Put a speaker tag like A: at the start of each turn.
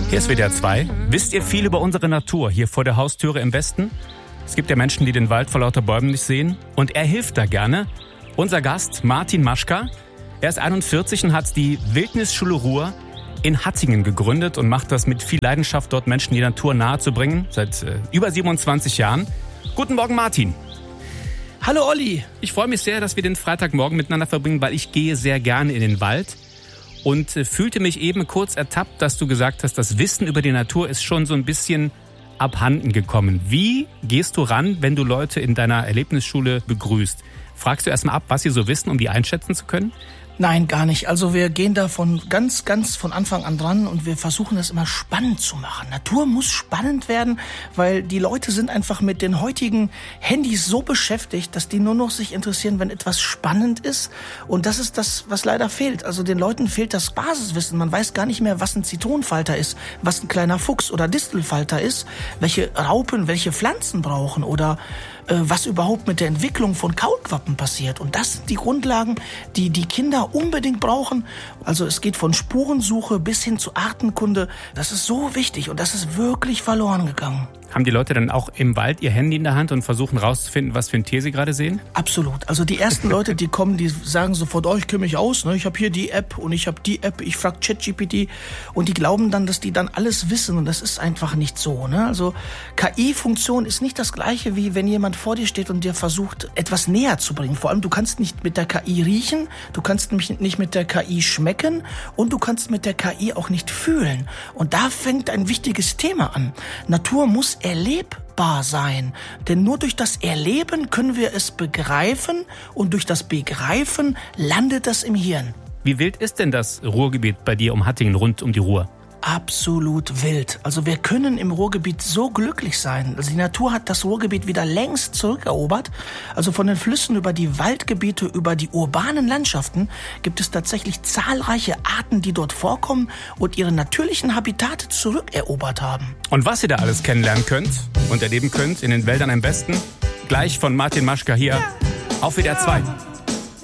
A: Hier ist WDR 2. Wisst ihr viel über unsere Natur hier vor der Haustüre im Westen? Es gibt ja Menschen, die den Wald vor lauter Bäumen nicht sehen. Und er hilft da gerne. Unser Gast Martin Maschka. Er ist 41 und hat die Wildnisschule Ruhr in Hattingen gegründet und macht das mit viel Leidenschaft, dort Menschen die Natur nahe zu bringen. Seit über 27 Jahren. Guten Morgen, Martin.
B: Hallo Olli.
A: Ich freue mich sehr, dass wir den Freitagmorgen miteinander verbringen, weil ich gehe sehr gerne in den Wald. Und fühlte mich eben kurz ertappt, dass du gesagt hast, das Wissen über die Natur ist schon so ein bisschen abhanden gekommen. Wie gehst du ran, wenn du Leute in deiner Erlebnisschule begrüßt? Fragst du erstmal ab, was sie so wissen, um die einschätzen zu können?
B: Nein, gar nicht. Also wir gehen da von ganz von Anfang an dran und wir versuchen das immer spannend zu machen. Natur muss spannend werden, weil die Leute sind einfach mit den heutigen Handys so beschäftigt, dass die nur noch sich interessieren, wenn etwas spannend ist. Und das ist das, was leider fehlt. Also den Leuten fehlt das Basiswissen. Man weiß gar nicht mehr, was ein Zitronenfalter ist, was ein kleiner Fuchs oder Distelfalter ist, welche Raupen, welche Pflanzen brauchen oder was überhaupt mit der Entwicklung von Kaulquappen passiert. Und das sind die Grundlagen, die die Kinder unbedingt brauchen. Also es geht von Spurensuche bis hin zu Artenkunde. Das ist so wichtig und das ist wirklich verloren gegangen.
A: Haben die Leute dann auch im Wald ihr Handy in der Hand und versuchen rauszufinden, was für ein Tier sie gerade sehen?
B: Absolut. Also die ersten Leute, die kommen, die sagen sofort, oh, ich kenne mich aus, ne? Ich habe hier die App und ich habe die App, ich frage ChatGPT und die glauben dann, dass die dann alles wissen und das ist einfach nicht so, ne? Also KI-Funktion ist nicht das Gleiche, wie wenn jemand vor dir steht und dir versucht, etwas näher zu bringen. Vor allem, du kannst nicht mit der KI riechen, du kannst nicht mit der KI schmecken und du kannst mit der KI auch nicht fühlen. Und da fängt ein wichtiges Thema an. Natur muss erlebbar sein. Denn nur durch das Erleben können wir es begreifen und durch das Begreifen landet das im Hirn.
A: Wie wild ist denn das Ruhrgebiet bei dir um Hattingen rund um die Ruhr?
B: Absolut wild. Also wir können im Ruhrgebiet so glücklich sein. Also die Natur hat das Ruhrgebiet wieder längst zurückerobert. Also von den Flüssen über die Waldgebiete, über die urbanen Landschaften gibt es tatsächlich zahlreiche Arten, die dort vorkommen und ihre natürlichen Habitate zurückerobert haben.
A: Und was ihr da alles kennenlernen könnt und erleben könnt in den Wäldern im Westen, gleich von Martin Maschka hier auf WDR 2.